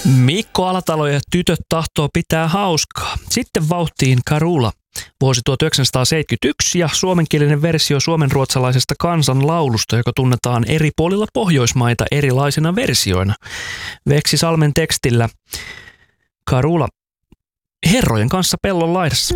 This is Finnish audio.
Mikko Alatalo ja tytöt tahtoo pitää hauskaa. Sitten vauhtiin Karula. Vuosi 1971 ja suomenkielinen versio suomenruotsalaisesta kansanlaulusta, joka tunnetaan eri puolilla Pohjoismaita erilaisina versioina. Veksi Salmen tekstillä Karula. Herrojen kanssa pellon laidassa.